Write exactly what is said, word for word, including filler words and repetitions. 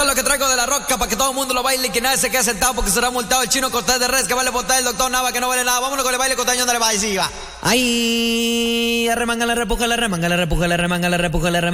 es lo que traigo de la roca para que todo el mundo lo baile y que nadie se quede sentado porque será multado. El chino Cortés de Res que vale botar, el doctor Nava que no vale nada. Vámonos con el baile costeño donde le va a decir, va. Ay, arremanga, la repuja, la remanga, la repuja, la remanga, la repuja, la remanga.